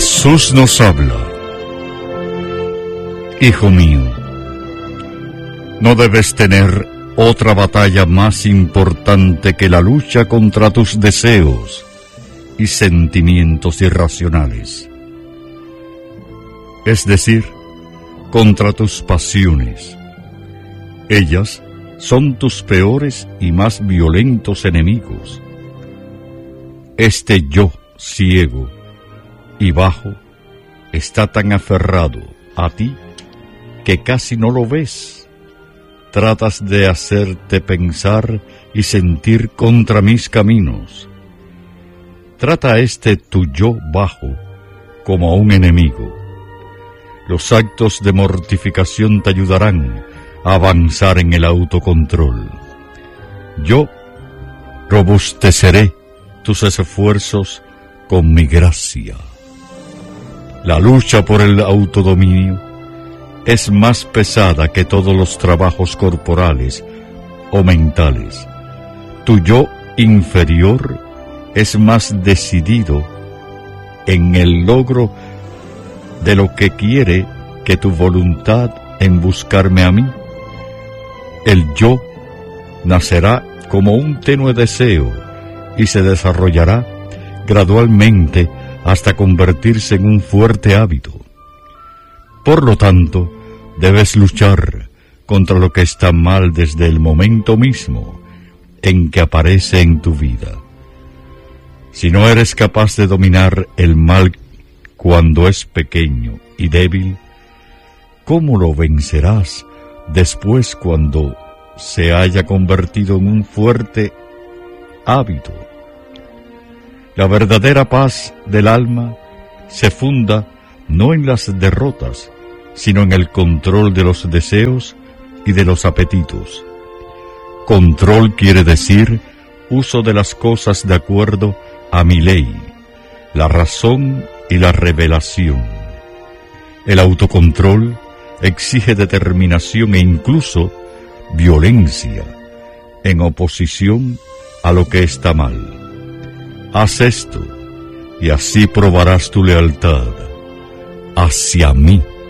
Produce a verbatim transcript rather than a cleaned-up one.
Jesús nos habla. Hijo mío, no debes tener otra batalla más importante que la lucha contra tus deseos y sentimientos irracionales, es decir, contra tus pasiones. Ellas son tus peores y más violentos enemigos. Este yo ciego y bajo está tan aferrado a ti que casi no lo ves. Tratas de hacerte pensar y sentir contra mis caminos. Trata a este tu yo bajo como a un enemigo. Los actos de mortificación te ayudarán a avanzar en el autocontrol. Yo robusteceré tus esfuerzos con mi gracia. La lucha por el autodominio es más pesada que todos los trabajos corporales o mentales. Tu yo inferior es más decidido en el logro de lo que quiere que tu voluntad en buscarme a mí. El yo nacerá como un tenue deseo y se desarrollará gradualmente hasta convertirse en un fuerte hábito. Por lo tanto, debes luchar contra lo que está mal desde el momento mismo en que aparece en tu vida. Si no eres capaz de dominar el mal cuando es pequeño y débil, ¿cómo lo vencerás después cuando se haya convertido en un fuerte hábito? La verdadera paz del alma se funda no en las derrotas, sino en el control de los deseos y de los apetitos. Control quiere decir uso de las cosas de acuerdo a mi ley, la razón y la revelación. El autocontrol exige determinación e incluso violencia en oposición a lo que está mal. Haz esto y así probarás tu lealtad hacia mí.